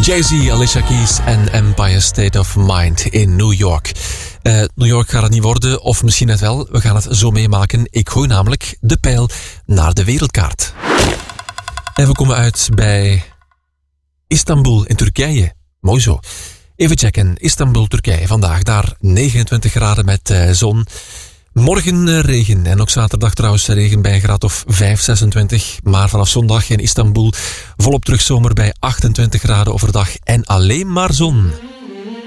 Jay-Z, Alicia Keys en Empire State of Mind in New York. New York gaat het niet worden, of misschien net wel. We gaan het zo meemaken. Ik gooi namelijk de pijl naar de wereldkaart. En we komen uit bij Istanbul in Turkije. Mooi zo. Even checken. Istanbul, Turkije. Vandaag daar 29 graden met zon. Morgen regen. En ook zaterdag trouwens regen bij een graad of 5, 26. Maar vanaf zondag in Istanbul volop terugzomer bij 28 graden overdag en alleen maar zon.